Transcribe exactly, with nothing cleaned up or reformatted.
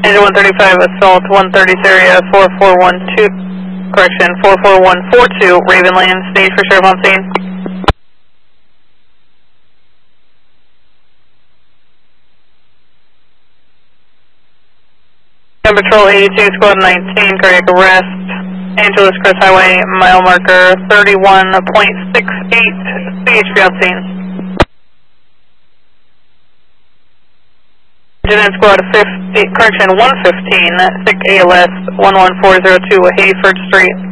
Engine one thirty-five, assault one thirty area, four four one two, correction, four four one four two, Ravenland, stage for sheriff on scene. Gun Patrol eighty-two, Squad nineteen, cardiac arrest, Angeles Crest Highway, mile marker thirty-one point six eight, C H P on scene. Engine Squad fifty, correction, one fifteen, sick A L S, one one four zero two, Hayford Street.